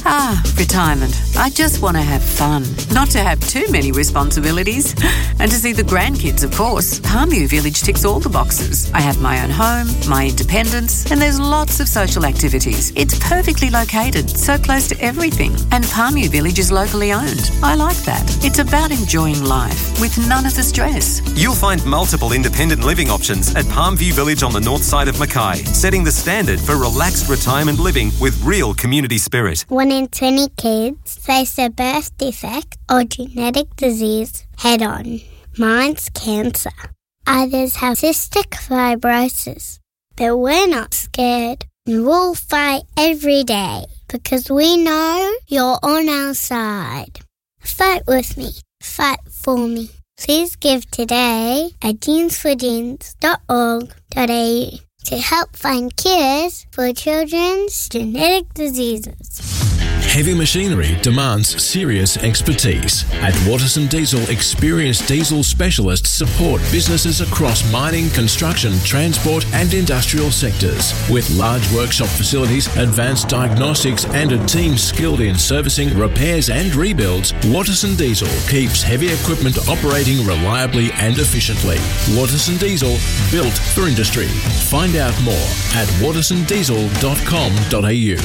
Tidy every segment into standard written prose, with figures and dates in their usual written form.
Retirement. I just want to have fun, not to have too many responsibilities, and to see the grandkids, of course. Palmview Village ticks all the boxes. I have my own home, my independence, and there's lots of social activities. It's perfectly located, so close to everything, and Palmview Village is locally owned. I like that. It's about enjoying life with none of the stress. You'll find multiple independent living options at Palmview Village on the north side of Mackay, setting the standard for relaxed retirement living with real community spirit. 1 in 20 kids face a birth defect or genetic disease head-on. Mine's cancer. Others have cystic fibrosis. But we're not scared. And we'll fight every day because we know you're on our side. Fight with me. Fight for me. Please give today at genesforgenes.org.au to help find cures for children's genetic diseases. Heavy machinery demands serious expertise. At Watterson Diesel, experienced diesel specialists support businesses across mining, construction, transport and industrial sectors. With large workshop facilities, advanced diagnostics and a team skilled in servicing, repairs and rebuilds, Watterson Diesel keeps heavy equipment operating reliably and efficiently. Watterson Diesel, built for industry. Find out more at wattersondiesel.com.au.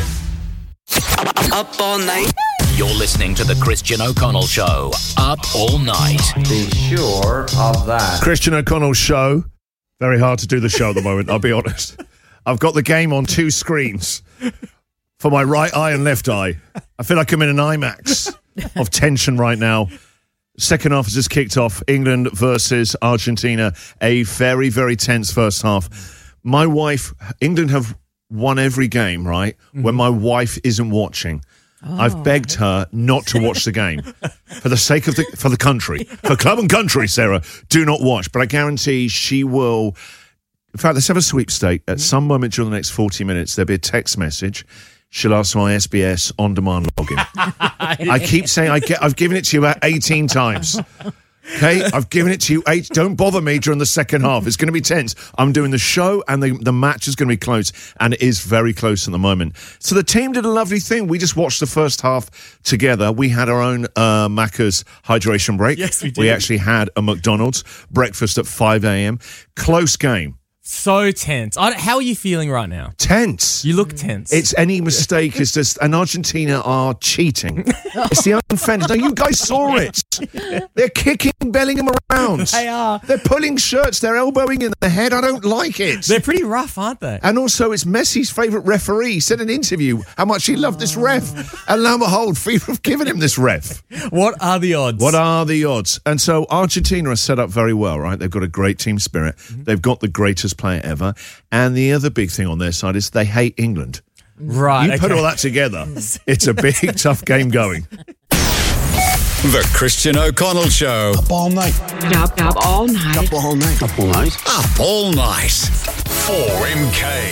Up all night. You're listening to the Christian O'Connell Show. Up all night. Be sure of that. Christian O'Connell Show. Very hard to do the show at the moment, I'll be honest. I've got the game on 2 screens for my right eye and left eye. I feel like I'm in an IMAX of tension right now. Second half has just kicked off. England versus Argentina. A very, very tense first half. My wife, England have won every game, right? When my wife isn't watching. I've begged her not to watch the game for the sake of for the country, for club and country. Sarah, do not watch. But I guarantee she will. In fact, let's have a sweepstake. At some moment during the next 40 minutes, there'll be a text message. She'll ask for my SBS on-demand login. I keep saying I've given it to you about 18 times. Okay, I've given it to you 8. Don't bother me during the second half. It's going to be tense. I'm doing the show and the match is going to be close, and it is very close at the moment. So the team did a lovely thing. We just watched the first half together. We had our own Macca's hydration break. Yes, we did. We actually had a McDonald's breakfast at 5 a.m. Close game. So tense. How are you feeling right now? Tense. You look tense. It's any mistake is just, and Argentina are cheating. It's the unfended. No, you guys saw it. They're kicking Bellingham around. They are. They're pulling shirts. They're elbowing in the head. I don't like it. They're pretty rough, aren't they? And also, it's Messi's favourite referee. He said in an interview how much he loved this ref. And lo and behold, FIFA have given him this ref. What are the odds? What are the odds? And so Argentina are set up very well, right? They've got a great team spirit. They've got the greatest player ever. And the other big thing on their side is they hate England. Right. You put all that together, it's a big, tough game going. The Christian O'Connell Show. Up all night. Up all night. Up all night. Up all night. Up all night. 4MK.